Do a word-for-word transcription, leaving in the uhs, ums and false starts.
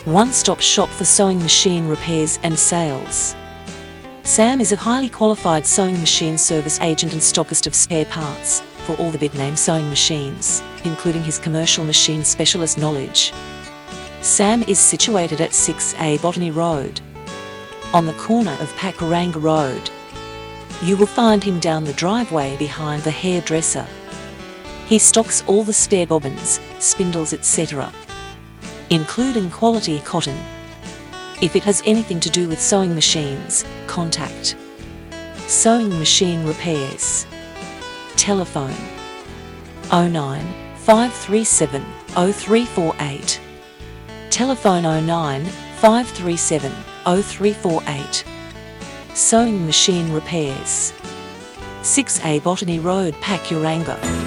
one-stop shop for sewing machine repairs and sales. Sam is a highly qualified sewing machine service agent and stockist of spare parts for all the big-name sewing machines, including his commercial machine specialist knowledge. Sam is situated at six A Botany Road, on the corner of Pakuranga Road. You will find him down the driveway behind the hairdresser. He stocks all the spare bobbins, spindles, et cetera, including quality cotton. If it has anything to do with sewing machines, contact Sewing Machine Repairs. Telephone oh nine, five three seven, oh three four eight. Telephone oh nine, five three seven, oh three four eight. Sewing Machine Repairs, six A Botany Road, Pakuranga.